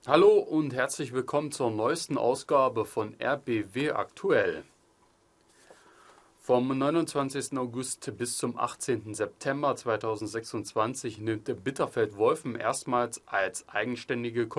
Hallo und herzlich willkommen zur neuesten Ausgabe von RBW aktuell. Vom 29. August bis zum 18. September 2026 nimmt Bitterfeld-Wolfen erstmals als eigenständige